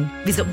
Visit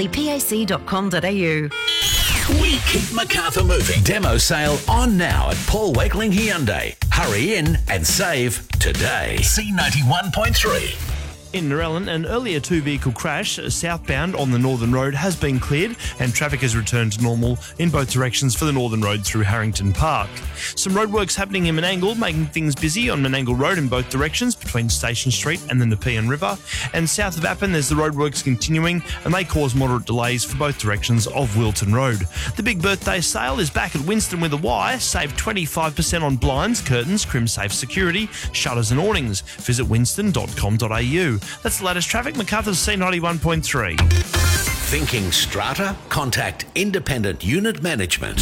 wollondillypac.com.au. We keep Macarthur moving. Demo sale on now at Paul Wakeling Hyundai. Hurry in and save today. C91.3. In Narellan, an earlier two-vehicle crash southbound on the Northern Road has been cleared and traffic has returned to normal in both directions for the Northern Road through Harrington Park. Some roadworks happening in Menangle, making things busy on Menangle Road in both directions between Station Street and the Nepean River. And south of Appin, there's the roadworks continuing and they cause moderate delays for both directions of Wilton Road. The big birthday sale is back at Winston with a Y. Save 25% on blinds, curtains, Crimsafe security, shutters and awnings. Visit winston.com.au. That's the latest traffic. Macarthur's C91.3. Thinking strata? Contact Independent Unit Management.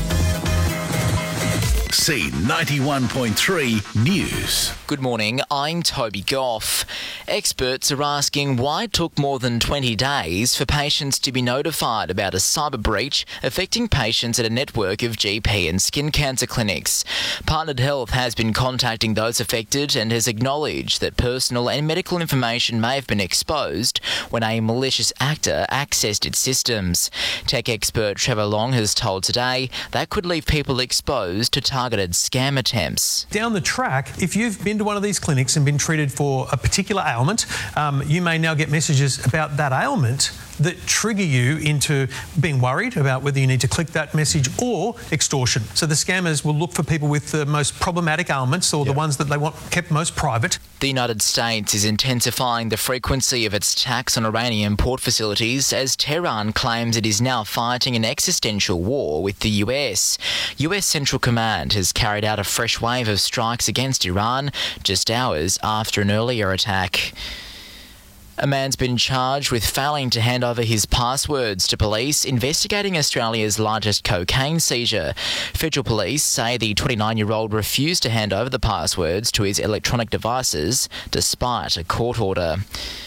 C91.3 News. Good morning, I'm Toby Goff. Experts are asking why it took more than 20 days for patients to be notified about a cyber breach affecting patients at a network of GP and skin cancer clinics. Partnered Health has been contacting those affected and has acknowledged that personal and medical information may have been exposed when a malicious actor accessed its systems. Tech expert Trevor Long has told Today that could leave people exposed to targeted scam attempts. Down the track, if you've been to one of these clinics and been treated for a particular ailment, you may now get messages about that ailment that trigger you into being worried about whether you need to click that message or extortion. So the scammers will look for people with the most problematic ailments or the ones that they want kept most private. The United States is intensifying the frequency of its attacks on Iranian port facilities as Tehran claims it is now fighting an existential war with the US. US Central Command has carried out a fresh wave of strikes against Iran just hours after an earlier attack. A man's been charged with failing to hand over his passwords to police investigating Australia's largest cocaine seizure. Federal police say the 29-year-old refused to hand over the passwords to his electronic devices despite a court order.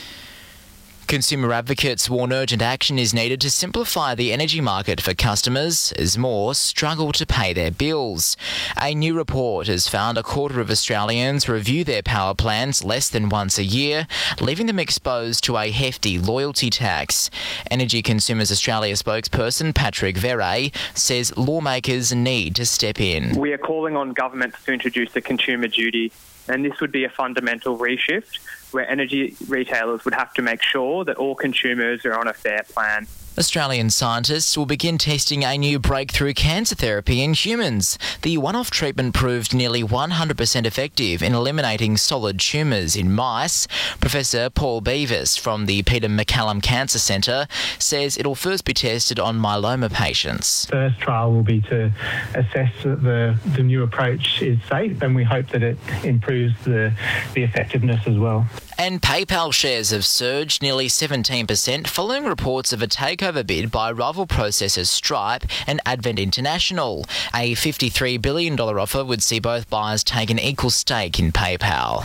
Consumer advocates warn urgent action is needed to simplify the energy market for customers as more struggle to pay their bills. A new report has found a quarter of Australians review their power plans less than once a year, leaving them exposed to a hefty loyalty tax. Energy Consumers Australia spokesperson Patrick Verret says lawmakers need to step in. We are calling on governments to introduce a consumer duty, and this would be a fundamental reshift where energy retailers would have to make sure that all consumers are on a fair plan. Australian scientists will begin testing a new breakthrough cancer therapy in humans. The one-off treatment proved nearly 100% effective in eliminating solid tumours in mice. Professor Paul Beavis from the Peter MacCallum Cancer Centre says it'll first be tested on myeloma patients. First trial will be to assess that the new approach is safe, and we hope that it improves the effectiveness as well. And PayPal shares have surged nearly 17% following reports of a takeover bid by rival processors Stripe and Advent International. A $53 billion offer would see both buyers take an equal stake in PayPal.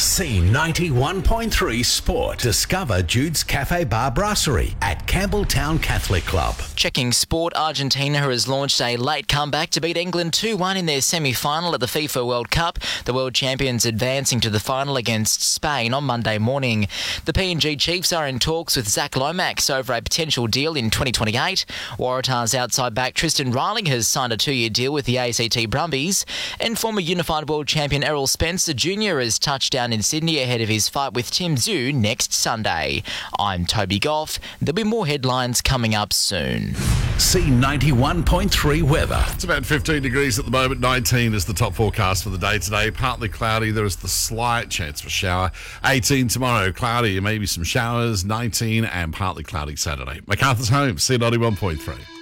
C91.3 Sport. Discover Jude's Cafe Bar Brasserie at Campbelltown Catholic Club. Checking sport, Argentina has launched a late comeback to beat England 2-1 in their semi-final at the FIFA World Cup. The world champions advancing to the final against Spain on Monday morning. The PNG Chiefs are in talks with Zach Lomax over a potential deal in 2028. Waratahs outside back Tristan Riley has signed a 2-year deal with the ACT Brumbies. And former unified world champion Errol Spencer Jr. has touched down in Sydney ahead of his fight with Tim Tszyu next Sunday. I'm Toby Goff. There'll be more headlines coming up soon. C91.3 weather. It's about 15 degrees at the moment. 19 is the top forecast for the day today. Partly cloudy. There is the slight chance for shower. 18 tomorrow, cloudy, maybe some showers. 19 and partly cloudy Saturday. Macarthur's home, C91.3.